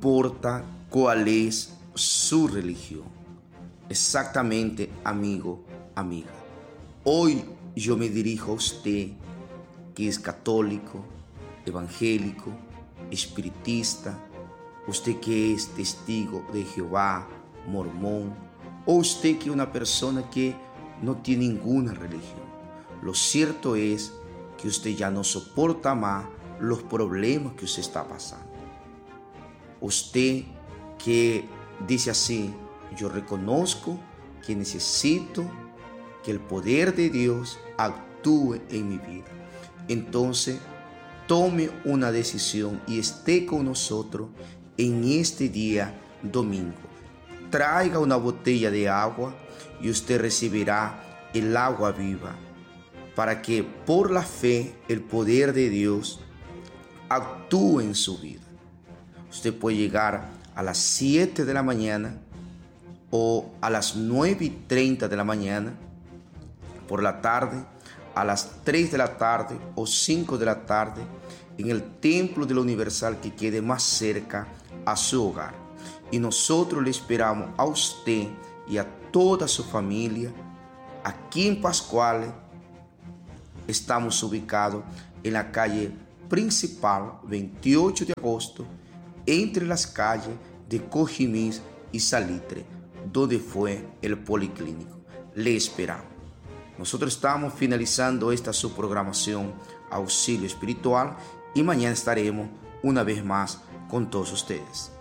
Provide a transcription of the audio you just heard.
importa cuál es su religión. Exactamente, amigo, amiga. Hoy yo me dirijo a usted que es católico, evangélico, espiritista, usted que es testigo de Jehová, mormón, o usted que es una persona que no tiene ninguna religión. Lo cierto es que usted ya no soporta más los problemas que usted está pasando. Usted que dice así: yo reconozco que necesito que el poder de Dios actúe en mi vida. Entonces, tome una decisión y esté con nosotros en este día domingo. Traiga una botella de agua y usted recibirá el agua viva, para que por la fe el poder de Dios actúe en su vida. Usted puede llegar a las 7 de la mañana o a las 9:30 de la mañana, por la tarde, a las 3 de la tarde o 5 de la tarde, en el templo de la Universal que quede más cerca a su hogar. Y nosotros le esperamos a usted y a toda su familia aquí en Pascuales. Estamos ubicados en la calle principal 28 de agosto, entre las calles de Cojimis y Salitre, donde fue el policlínico. Le esperamos. Nosotros estamos finalizando esta su programación Auxilio Espiritual y mañana estaremos una vez más con todos ustedes.